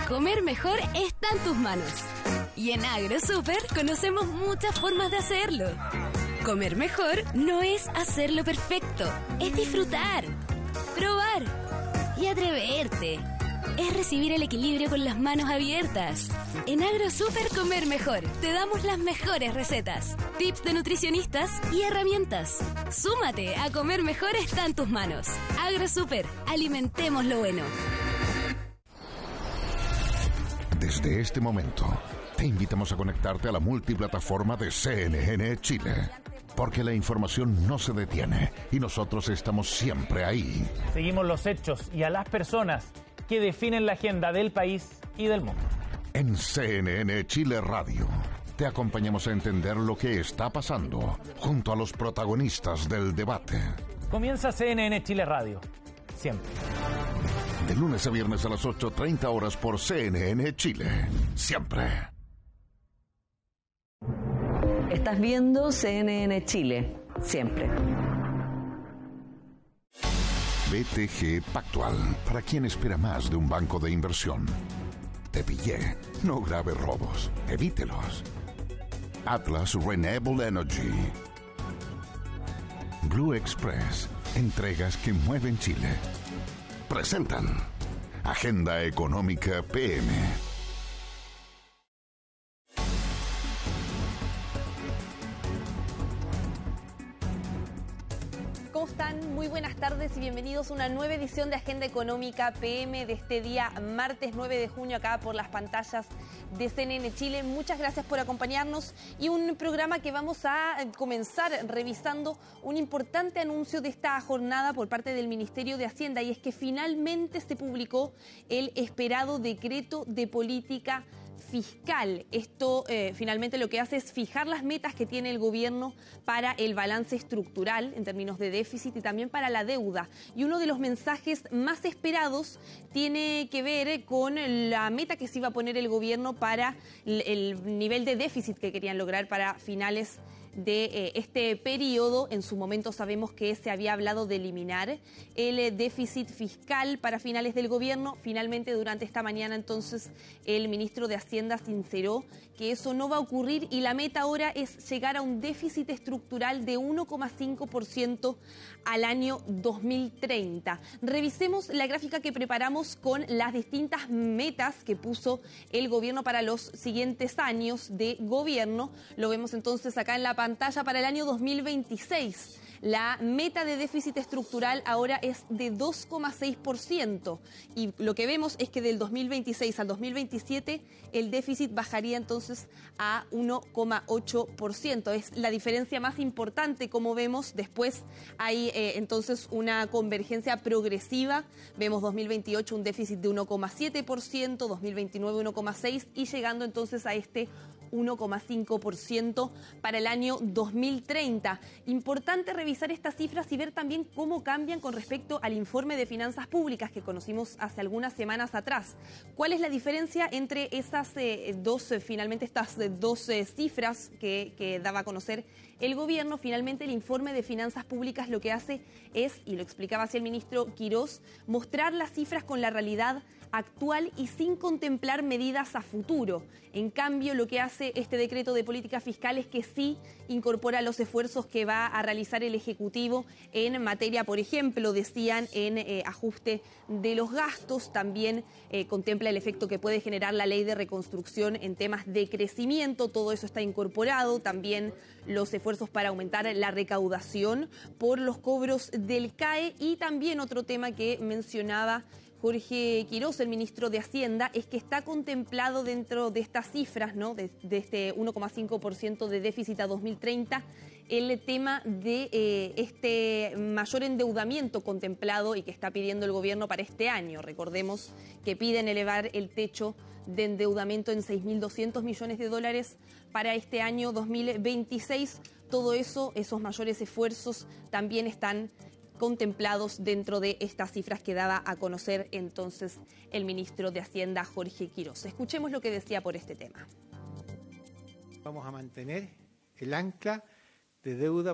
Comer mejor está en tus manos. Y en AgroSuper conocemos muchas formas de hacerlo. Comer mejor no es hacerlo perfecto, es disfrutar, probar y atreverte. Es recibir el equilibrio con las manos abiertas. En AgroSuper Comer Mejor te damos las mejores recetas, tips de nutricionistas y herramientas. Súmate a Comer Mejor está en tus manos. AgroSuper, alimentemos lo bueno. Desde este momento, te invitamos a conectarte a la multiplataforma de CNN Chile. Porque la información no se detiene y nosotros estamos siempre ahí. Seguimos los hechos y a las personas que definen la agenda del país y del mundo. En CNN Chile Radio, te acompañamos a entender lo que está pasando junto a los protagonistas del debate. Comienza CNN Chile Radio, siempre. De lunes a viernes a las 8:30 horas por CNN Chile, siempre. Estás viendo CNN Chile, siempre. BTG Pactual, para quien espera más de un banco de inversión. Te pillé, no grave robos, evítelos. Atlas Renewable Energy. Blue Express, entregas que mueven Chile. Presentan Agenda Económica PM. ¿Cómo están? Muy buenas tardes y bienvenidos a una nueva edición de Agenda Económica PM de este día martes 9 de junio acá por las pantallas de CNN Chile. Muchas gracias por acompañarnos y un programa que vamos a comenzar revisando un importante anuncio de esta jornada por parte del Ministerio de Hacienda, y es que finalmente se publicó el esperado decreto de política fiscal. Esto finalmente lo que hace es fijar las metas que tiene el gobierno para el balance estructural en términos de déficit y también para la deuda. Y uno de los mensajes más esperados tiene que ver con la meta que se iba a poner el gobierno para el nivel de déficit que querían lograr para finales de este periodo. En su momento sabemos que se había hablado de eliminar el déficit fiscal para finales del gobierno. Finalmente, durante esta mañana, entonces, el ministro de Hacienda sinceró que eso no va a ocurrir y la meta ahora es llegar a un déficit estructural de 1,5% al año 2030. Revisemos la gráfica que preparamos con las distintas metas que puso el gobierno para los siguientes años de gobierno. Lo vemos entonces acá en la pantalla para el año 2026. La meta de déficit estructural ahora es de 2,6% y lo que vemos es que del 2026 al 2027 el déficit bajaría entonces a 1,8%. Es la diferencia más importante, como vemos. Después hay entonces una convergencia progresiva. Vemos 2028 un déficit de 1,7%, 2029 1,6% y llegando entonces a este 1,5% para el año 2030. Importante revisar estas cifras y ver también cómo cambian con respecto al informe de finanzas públicas que conocimos hace algunas semanas atrás. ¿Cuál es la diferencia entre esas estas dos cifras que daba a conocer el gobierno? Finalmente, el informe de finanzas públicas lo que hace es, y lo explicaba así el ministro Quirós, mostrar las cifras con la realidad actual y sin contemplar medidas a futuro. En cambio, lo que hace este decreto de política fiscal es que sí incorpora los esfuerzos que va a realizar el Ejecutivo en materia, por ejemplo, decían, en ajuste de los gastos. También contempla el efecto que puede generar la ley de reconstrucción en temas de crecimiento. Todo eso está incorporado. También los esfuerzos para aumentar la recaudación por los cobros del CAE. Y también otro tema que mencionaba Jorge Quirós, el ministro de Hacienda, es que está contemplado dentro de estas cifras, ¿no?, de este 1,5% de déficit a 2030, el tema de este mayor endeudamiento contemplado y que está pidiendo el gobierno para este año. Recordemos que piden elevar el techo de endeudamiento en 6.200 millones de dólares para este año 2026. Todo eso, esos mayores esfuerzos también están contemplados dentro de estas cifras que daba a conocer entonces el ministro de Hacienda, Jorge Quirós. Escuchemos lo que decía por este tema. Vamos a mantener el ancla de deuda